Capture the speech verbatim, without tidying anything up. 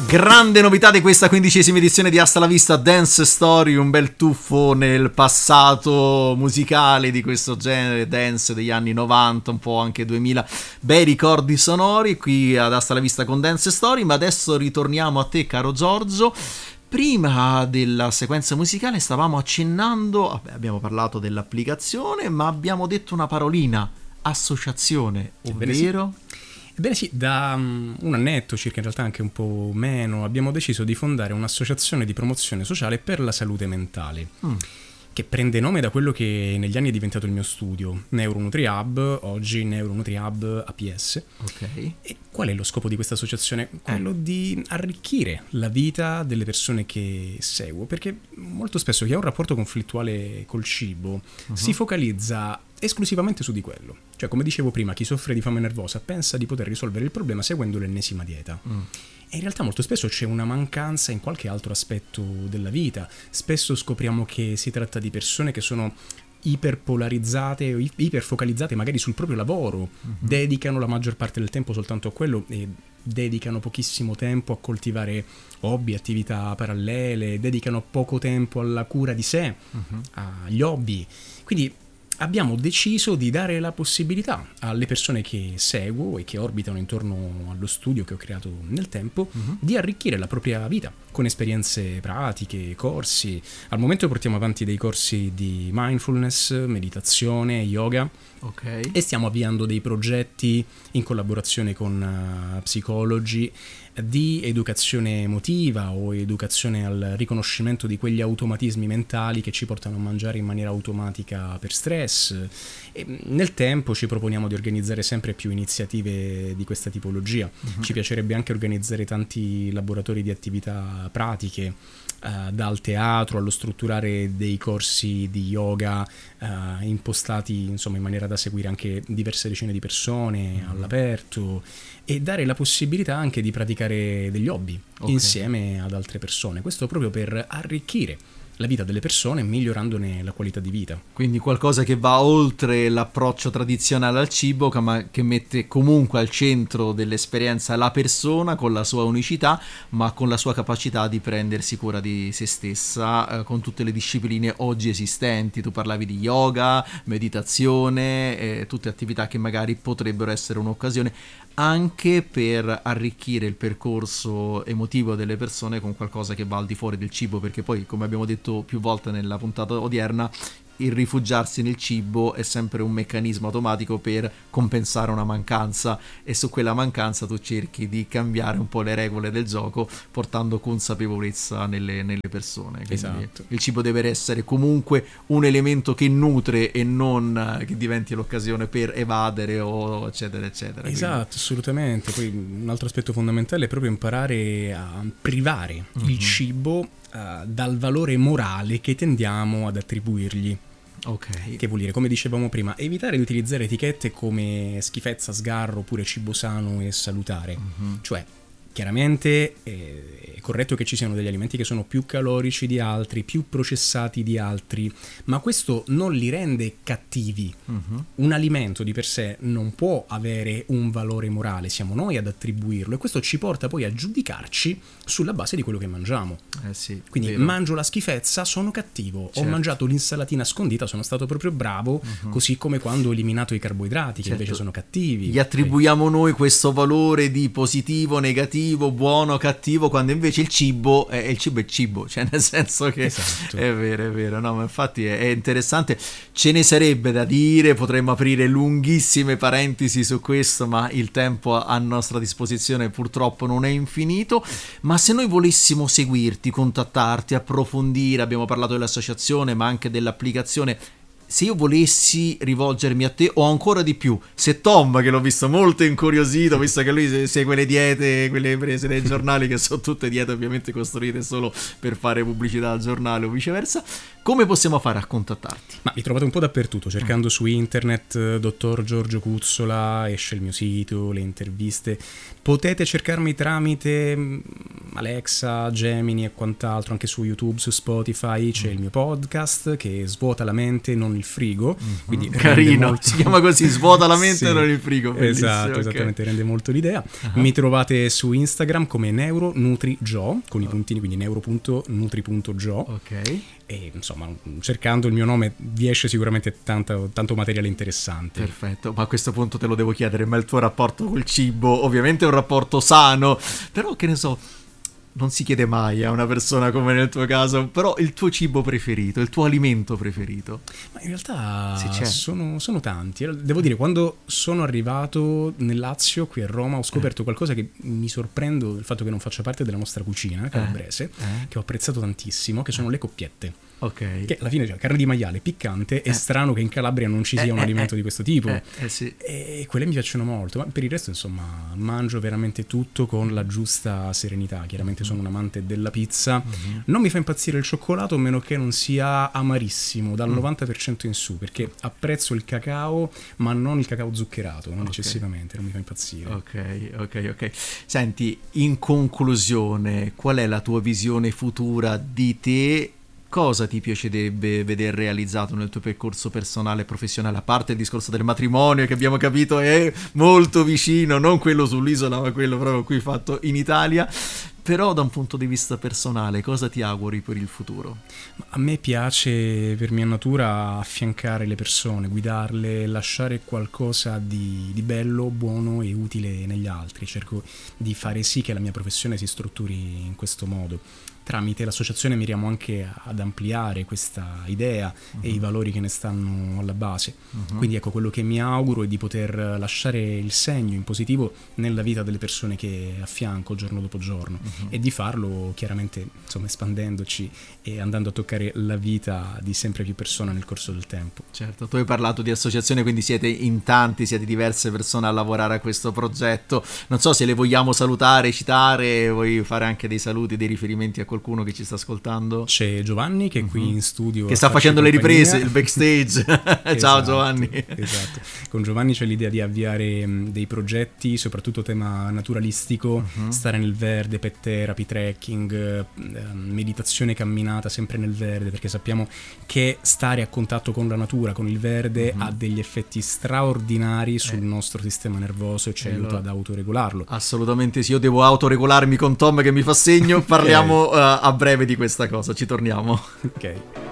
Grande novità di questa quindicesima edizione di Hasta la Vista Dance Story, un bel tuffo nel passato musicale di questo genere, dance degli anni novanta, un po' anche duemila, bei ricordi sonori qui ad Hasta la Vista con Dance Story. Ma adesso ritorniamo a te, caro Giorgio. Prima della sequenza musicale stavamo accennando, vabbè, abbiamo parlato dell'applicazione, ma abbiamo detto una parolina, associazione, ovvero... Ebbene sì, da um, un annetto, circa in realtà anche un po' meno, abbiamo deciso di fondare un'associazione di promozione sociale per la salute mentale, mm. che prende nome da quello che negli anni è diventato il mio studio, NeuroNutriHub, oggi NeuroNutriHub A P S. Ok. E qual è lo scopo di questa associazione? Quello eh. di arricchire la vita delle persone che seguo, perché molto spesso chi ha un rapporto conflittuale col cibo uh-huh. si focalizza esclusivamente su di quello. Cioè, come dicevo prima, chi soffre di fame nervosa pensa di poter risolvere il problema seguendo l'ennesima dieta. Mm. E in realtà molto spesso c'è una mancanza in qualche altro aspetto della vita. Spesso scopriamo che si tratta di persone che sono iperpolarizzate o iperfocalizzate magari sul proprio lavoro, mm-hmm. dedicano la maggior parte del tempo soltanto a quello e dedicano pochissimo tempo a coltivare hobby, attività parallele, dedicano poco tempo alla cura di sé, mm-hmm. agli hobby. Quindi abbiamo deciso di dare la possibilità alle persone che seguo e che orbitano intorno allo studio che ho creato nel tempo uh-huh. di arricchire la propria vita con esperienze pratiche, corsi. Al momento portiamo avanti dei corsi di mindfulness, meditazione, yoga. Okay. E stiamo avviando dei progetti in collaborazione con uh, psicologi di educazione emotiva o educazione al riconoscimento di quegli automatismi mentali che ci portano a mangiare in maniera automatica per stress. E nel tempo ci proponiamo di organizzare sempre più iniziative di questa tipologia. Uh-huh. Ci piacerebbe anche organizzare tanti laboratori di attività pratiche, Uh, dal teatro allo strutturare dei corsi di yoga uh, impostati insomma in maniera da seguire anche diverse decine di persone mm-hmm. all'aperto, e dare la possibilità anche di praticare degli hobby okay. insieme ad altre persone, questo proprio per arricchire la vita delle persone migliorandone la qualità di vita. Quindi qualcosa che va oltre l'approccio tradizionale al cibo, ma che mette comunque al centro dell'esperienza la persona con la sua unicità, ma con la sua capacità di prendersi cura di se stessa, eh, con tutte le discipline oggi esistenti. Tu parlavi di yoga, meditazione, eh, tutte attività che magari potrebbero essere un'occasione anche per arricchire il percorso emotivo delle persone con qualcosa che va al di fuori del cibo, perché poi, come abbiamo detto più volte nella puntata odierna, il rifugiarsi nel cibo è sempre un meccanismo automatico per compensare una mancanza, e su quella mancanza tu cerchi di cambiare un po' le regole del gioco portando consapevolezza nelle, nelle persone. Quindi esatto. Il cibo deve essere comunque un elemento che nutre e non che diventi l'occasione per evadere o eccetera eccetera. Esatto, quindi. Assolutamente. Poi un altro aspetto fondamentale è proprio imparare a privare mm-hmm. il cibo uh, dal valore morale che tendiamo ad attribuirgli. Okay. Che vuol dire, come dicevamo prima, evitare di utilizzare etichette come schifezza, sgarro oppure cibo sano e salutare. Mm-hmm. Cioè, chiaramente è corretto che ci siano degli alimenti che sono più calorici di altri, più processati di altri, ma questo non li rende cattivi. Uh-huh. Un alimento di per sé non può avere un valore morale, siamo noi ad attribuirlo, e questo ci porta poi a giudicarci sulla base di quello che mangiamo. Eh sì, quindi vero. Mangio la schifezza, sono cattivo. Certo. Ho mangiato l'insalatina scondita, sono stato proprio bravo, uh-huh. così come quando ho eliminato i carboidrati, che certo. invece sono cattivi. Gli attribuiamo poi noi questo valore di positivo, negativo, buono, cattivo, quando invece il cibo è il cibo è cibo, cioè nel senso che esatto. è vero, è vero, no, ma infatti è, è interessante, ce ne sarebbe da dire, potremmo aprire lunghissime parentesi su questo, ma il tempo a nostra disposizione purtroppo non è infinito. Ma se noi volessimo seguirti, contattarti, approfondire, abbiamo parlato dell'associazione ma anche dell'applicazione, se io volessi rivolgermi a te, o ancora di più, se Tom, che l'ho visto molto incuriosito, visto che lui segue le diete, quelle prese dai giornali, che sono tutte diete ovviamente costruite solo per fare pubblicità al giornale o viceversa, come possiamo fare a contattarti? Ma mi trovate un po' dappertutto, cercando mm. su internet dottor Giorgio Cuzzola, esce il mio sito, le interviste. Potete cercarmi tramite Alexa, Gemini e quant'altro, anche su YouTube, su Spotify c'è mm. il mio podcast che svuota la mente, non il frigo, mm-hmm. quindi carino, molto... si chiama così, svuota la mente, sì, non il frigo. Bellissimo, esatto, okay. Esattamente, rende molto l'idea. Uh-huh. Mi trovate su Instagram come neuronutri.gio con i puntini, quindi neuro punto nutri punto gio. Ok. E insomma, cercando il mio nome vi esce sicuramente tanto, tanto materiale interessante. Perfetto, ma a questo punto te lo devo chiedere, ma il tuo rapporto col cibo ovviamente è un rapporto sano, però che ne so, non si chiede mai a una persona come nel tuo caso, però il tuo cibo preferito, il tuo alimento preferito? Ma in realtà sono, sono tanti. Devo dire, quando sono arrivato nel Lazio, qui a Roma, ho scoperto eh. qualcosa che mi sorprendo del fatto che non faccia parte della nostra cucina calabrese, eh. Eh. che ho apprezzato tantissimo, che sono le coppiette. Ok. Che alla fine, cioè, carne di maiale piccante, è eh. strano che in Calabria non ci sia eh, un eh, alimento eh. di questo tipo. Eh, eh, sì. E quelle mi piacciono molto, ma per il resto, insomma, mangio veramente tutto con la giusta serenità. Chiaramente sono un amante della pizza. Mm-hmm. Non mi fa impazzire il cioccolato, a meno che non sia amarissimo, dal mm. novanta per cento in su, perché apprezzo il cacao, ma non il cacao zuccherato, non okay. eccessivamente, non mi fa impazzire. Ok, ok, ok. Senti, in conclusione, qual è la tua visione futura di te? Cosa ti piacerebbe vedere realizzato nel tuo percorso personale e professionale, a parte il discorso del matrimonio che abbiamo capito è molto vicino, non quello sull'isola ma quello proprio qui fatto in Italia, però da un punto di vista personale cosa ti auguri per il futuro? A me piace per mia natura affiancare le persone, guidarle, lasciare qualcosa di, di bello, buono e utile negli altri. Cerco di fare sì che la mia professione si strutturi in questo modo. Tramite l'associazione miriamo anche ad ampliare questa idea uh-huh. e i valori che ne stanno alla base. Uh-huh. Quindi ecco, quello che mi auguro è di poter lasciare il segno in positivo nella vita delle persone che affianco giorno dopo giorno uh-huh. e di farlo chiaramente, insomma, espandendoci e andando a toccare la vita di sempre più persone nel corso del tempo. Certo, tu hai parlato di associazione, quindi siete in tanti, siete diverse persone a lavorare a questo progetto. Non so se le vogliamo salutare, citare, vuoi fare anche dei saluti, dei riferimenti a qualcuno che ci sta ascoltando? C'è Giovanni che è qui uh-huh. in studio che sta facendo le riprese, il backstage. Ciao esatto, Giovanni. Esatto. Con Giovanni c'è l'idea di avviare mh, dei progetti, soprattutto tema naturalistico, uh-huh. stare nel verde, pet therapy, trekking, eh, meditazione camminata sempre nel verde, perché sappiamo che stare a contatto con la natura, con il verde, uh-huh. ha degli effetti straordinari sul eh. nostro sistema nervoso e ci eh aiuta lo... ad autoregolarlo. Assolutamente sì, io devo autoregolarmi con Tom che mi fa segno, parliamo okay. uh, a breve di questa cosa, ci torniamo. Ok.